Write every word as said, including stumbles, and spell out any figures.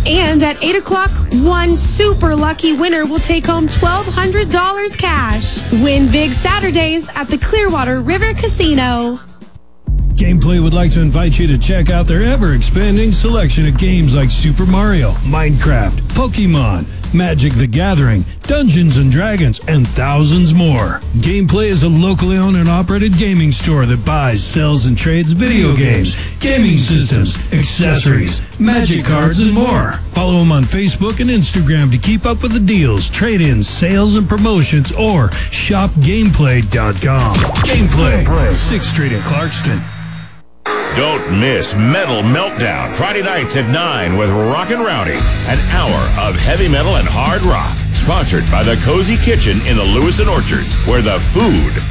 And at eight o'clock, one super lucky winner will take home twelve hundred dollars cash. Win big Saturdays at the Clearwater River Casino. Gameplay would like to invite you to check out their ever-expanding selection of games like Super Mario, Minecraft, Pokemon, Magic the Gathering, Dungeons and Dragons, and thousands more. Gameplay is a locally owned and operated gaming store that buys, sells, and trades video games, gaming systems, accessories, magic cards, and more. Follow them on Facebook and Instagram to keep up with the deals, trade-ins, sales, and promotions, or shop gameplay dot com. Gameplay, sixth Street in Clarkston. Don't miss Metal Meltdown, Friday nights at nine with Rockin' Rowdy, an hour of heavy metal and hard rock. Sponsored by the Cozy Kitchen in the Lewiston Orchards, where the food